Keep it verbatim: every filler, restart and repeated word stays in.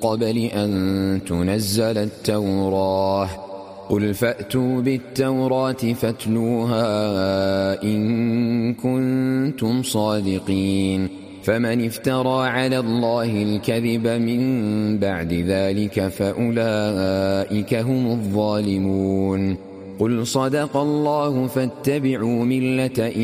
قبل أن تنزل التوراة قل فأتوا بالتوراة فاتلوها إن كنتم صادقين فمن افترى على الله الكذب من بعد ذلك فأولئك هم الظالمون قل صدق الله فاتبعوا ملة